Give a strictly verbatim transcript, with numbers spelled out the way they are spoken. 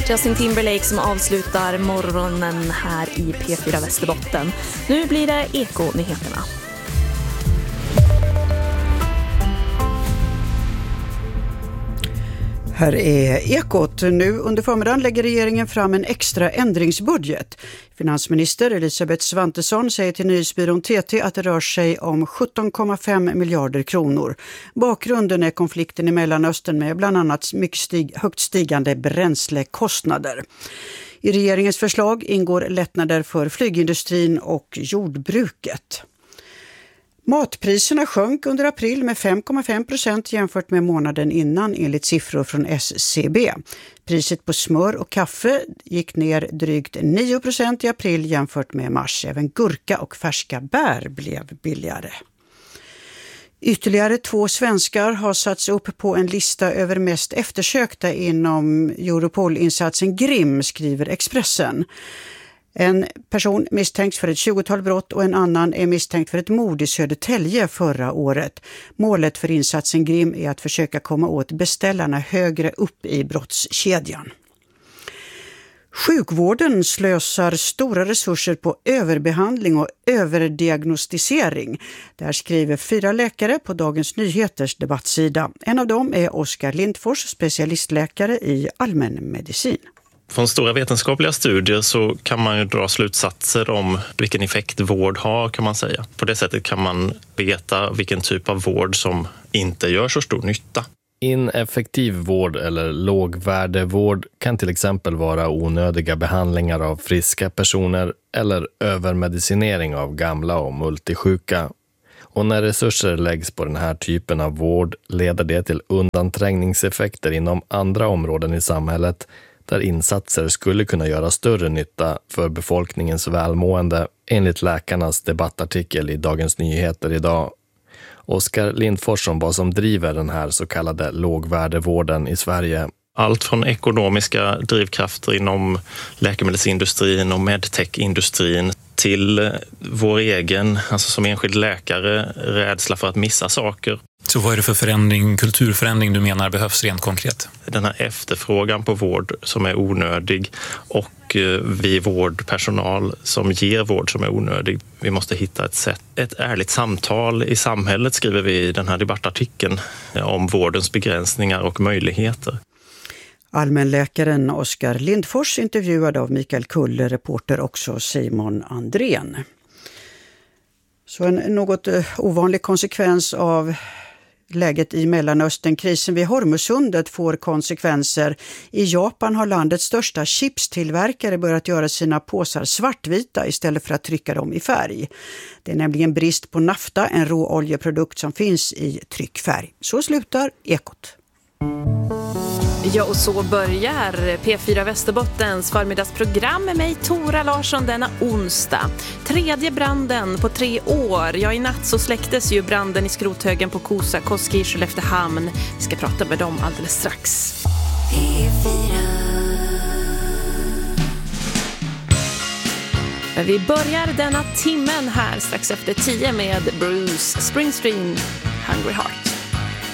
Justin Timberlake som avslutar morgonen här i P fyra Västerbotten. Nu blir det Eko-nyheterna. Här är Ekot. Nu under förmiddagen lägger regeringen fram en extra ändringsbudget. Finansminister Elisabeth Svantesson säger till nyhetsbyrån T T att det rör sig om sjutton komma fem miljarder kronor. Bakgrunden är konflikten i Mellanöstern med bland annat mycket stig- högt stigande bränslekostnader. I regeringens förslag ingår lättnader för flygindustrin och jordbruket. Matpriserna sjönk under april med fem komma fem procent jämfört med månaden innan enligt siffror från S C B. Priset på smör och kaffe gick ner drygt nio procent i april jämfört med mars. Även gurka och färska bär blev billigare. Ytterligare två svenskar har satts upp på en lista över mest eftersökta inom Europol-insatsen Grim, skriver Expressen. En person misstänks för ett tjugotal brott och en annan är misstänkt för ett mord i Södertälje förra året. Målet för insatsen Grim är att försöka komma åt beställarna högre upp i brottskedjan. Sjukvården slösar stora resurser på överbehandling och överdiagnostisering. Där skriver fyra läkare på Dagens Nyheters debattsida. En av dem är Oskar Lindfors, specialistläkare i allmänmedicin. Från stora vetenskapliga studier så kan man ju dra slutsatser om vilken effekt vård har, kan man säga. På det sättet kan man veta vilken typ av vård som inte gör så stor nytta. Ineffektiv vård eller lågvärdevård kan till exempel vara onödiga behandlingar av friska personer eller övermedicinering av gamla och multisjuka. Och när resurser läggs på den här typen av vård leder det till undanträngningseffekter inom andra områden i samhället där insatser skulle kunna göra större nytta för befolkningens välmående, enligt läkarnas debattartikel i Dagens Nyheter idag. Oskar Lindfors som vad som driver den här så kallade lågvärdevården i Sverige. Allt från ekonomiska drivkrafter inom läkemedelsindustrin och medtech-industrin till vår egen, alltså som enskild läkare, rädsla för att missa saker. Så vad är det för förändring, kulturförändring du menar behövs rent konkret? Den här efterfrågan på vård som är onödig och vi vårdpersonal som ger vård som är onödig. Vi måste hitta ett sätt, ett ärligt samtal i samhället, skriver vi i den här debattartikeln, om vårdens begränsningar och möjligheter. Allmänläkaren Oskar Lindfors intervjuad av Mikael Kulle, reporter också Simon Andrén. Så en något ovanlig konsekvens av läget i Mellanöstern. Krisen vid Hormuzsundet får konsekvenser. I Japan har landets största chipstillverkare börjat göra sina påsar svartvita istället för att trycka dem i färg. Det är nämligen brist på nafta, en råoljeprodukt som finns i tryckfärg. Så slutar Ekot. Ja, och så börjar P fyra Västerbottens förmiddagsprogram med mig, Tora Larsson, denna onsdag. Tredje branden på tre år. Ja, i natt så släcktes ju branden i skrothögen på Kosa Koski i Skelleftehamn. Vi ska prata med dem alldeles strax. P fyra. Vi börjar denna timmen här strax efter tio med Bruce Springsteen, Hungry Heart.